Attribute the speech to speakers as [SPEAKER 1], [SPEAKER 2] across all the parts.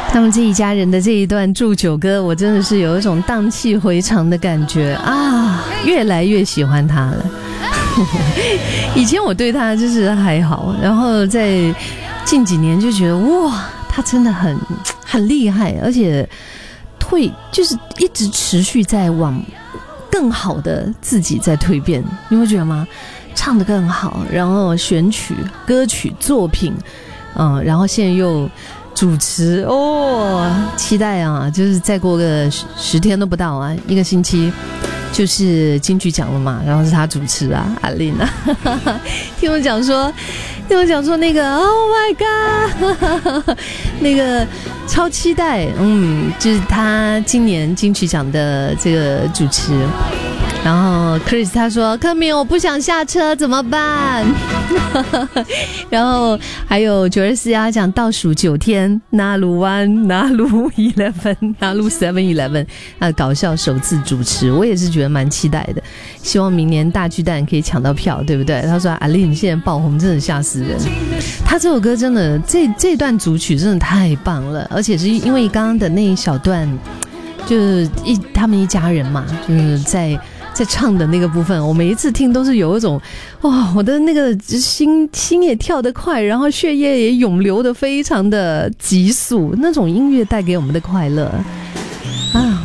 [SPEAKER 1] 他们这一家人的这一段祝酒歌，我真的是有一种荡气回肠的感觉啊，越来越喜欢他了。以前我对他就是还好，然后在近几年就觉得哇，他真的很厉害，而且就是一直持续在往更好的自己在蜕变，你会觉得吗？唱得更好，然后选曲、歌曲、作品，然后现在又主持哦，期待啊！就是再过个10天都不到啊，1个星期就是金曲奖了嘛，然后是他主持啊，阿琳啊，听我讲说那个 Oh my God， 那个超期待，就是他今年金曲奖的这个主持。然后 Chris 他说柯敏我不想下车怎么办然后还有924要讲倒数9天拿鲁1拿鲁11拿鲁 7-11 搞笑首次主持，我也是觉得蛮期待的，希望明年大巨蛋可以抢到票，对不对？他说阿琳现在爆红真的吓死人，他这首歌真的这段主曲真的太棒了，而且是因为刚刚的那一小段就是他们一家人嘛，就是在唱的那个部分，我每一次听都是有一种哇，我的那个心也跳得快，然后血液也涌流得非常的急速，那种音乐带给我们的快乐啊！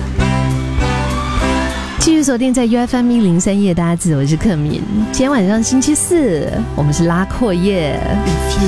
[SPEAKER 1] 继续锁定在 UFM103夜搭子，我是克敏。今天晚上星期四，我们是拉阔夜。If you